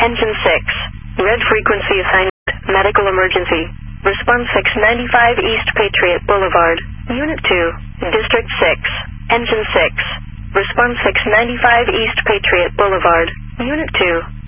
Engine 6. Red frequency assignment. Medical emergency. Response 695 East Patriot Boulevard. Unit 2. District 6. Engine 6. Response 695 East Patriot Boulevard. Unit 2.